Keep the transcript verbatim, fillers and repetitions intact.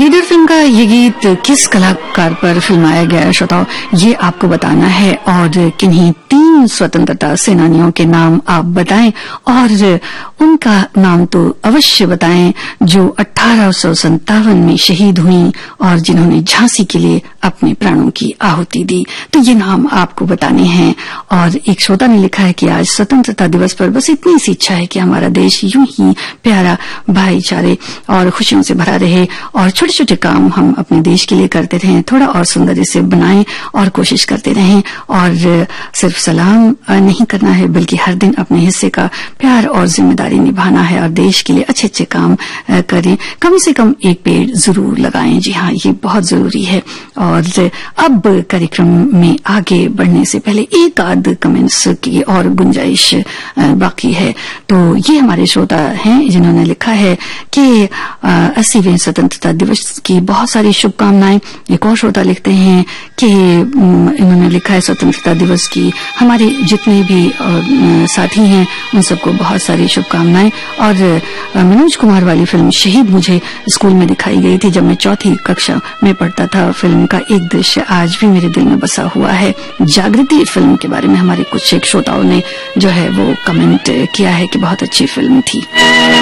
Leader film का ये गीत किस कलाकार पर फिल्माया गया है श्रोताओं, ये आपको बताना है और किन्हीं तीन स्वतंत्रता सेनानियों के नाम आप बताएं और उनका नाम तो अवश्य बताएं जो अठारह सौ संतावन में शहीद हुई और जिन्होंने झांसी के लिए अपने प्राणों की आहुति दी। तो ये नाम आपको बताने हैं। और एक श्रोता ने लिखा है कि आज स्वतंत्रता दिवस पर बस इतनी सी इच्छा है कि हमारा देश यूं ही प्यारा, भाईचारे और खुशियों से भरा रहे और छोटे छोटे काम हम अपने देश के लिए करते रहें, थोड़ा और सुंदर इसे बनाएं और कोशिश करते रहें। और सिर्फ सलाम नहीं करना है बल्कि हर दिन अपने हिस्से का प्यार और जिम्मेदारी निभाना है और देश के लिए अच्छे अच्छे काम करें। कम से कम एक पेड़ जरूर लगाएं। जी हाँ, ये बहुत जरूरी है। और अब कार्यक्रम में आगे बढ़ने से पहले एक आध कमेंट्स की और गुंजाइश बाकी है। तो ये हमारे श्रोता हैं जिन्होंने लिखा है कि अस्सीवें स्वतंत्रता दिवस की बहुत सारी शुभकामनाएं। एक और श्रोता लिखते हैं कि इन्होंने लिखा है स्वतंत्रता दिवस की हमारे जितने भी साथी हैं उन सबको बहुत सारी शुभकामनाएं। और मनोज कुमार वाली फिल्म शहीद मुझे स्कूल में दिखाई गई थी जब मैं चौथी कक्षा में पढ़ता था। फिल्म का एक दृश्य आज भी मेरे दिल में बसा हुआ है। जागृति फिल्म के बारे में हमारे कुछ एक श्रोताओं ने जो है वो कमेंट किया है कि बहुत अच्छी फिल्म थी।